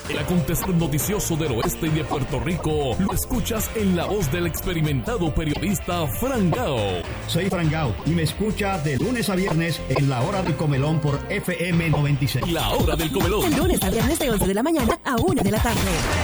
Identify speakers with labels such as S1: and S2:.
S1: El acontecer noticioso del oeste y de Puerto Rico lo escuchas en la voz del experimentado periodista Fran Gao.
S2: Soy Fran Gao y me escucha de lunes a viernes en La Hora del Comelón por FM 96.
S1: La Hora del Comelón.
S3: De lunes a viernes de 11 de la mañana a 1 de la tarde.